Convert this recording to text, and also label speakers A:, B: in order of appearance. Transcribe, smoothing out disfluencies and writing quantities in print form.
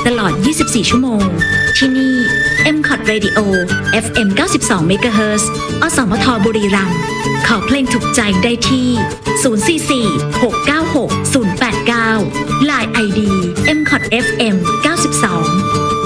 A: ตลอด 24 ชั่วโมง ที่นี่ MCOT Radio FM 92 MHz อสมทบุรีรัมย์ขอเพลงถูกใจได้ที่ 044 696 089 Line ID MCOT FM 92